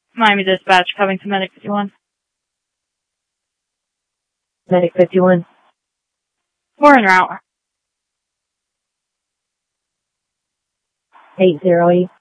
Miami Dispatch, Covington Medic 51. Medic 51. We're en route. 808.